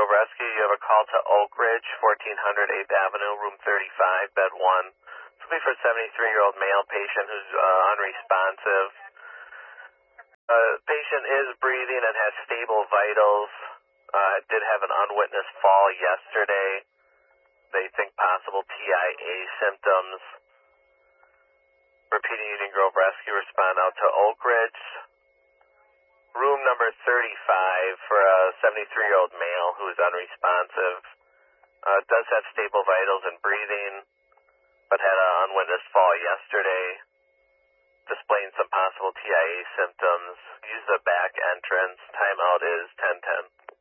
Grove Rescue. You have a call to Oak Ridge, 1400 8th Avenue, room 35, bed 1. This will be for a 73-year-old male patient who's unresponsive. Patient is breathing and has stable vitals. Did have an unwitnessed fall yesterday. They think possible TIA symptoms. Repeating Union Grove Rescue, respond out to Oak Ridge. Room number 35 for a 73-year-old male who is unresponsive. Does have stable vitals and breathing, but had an unwitnessed fall yesterday, displaying some possible TIA symptoms. Use the back entrance. Timeout is 10:10.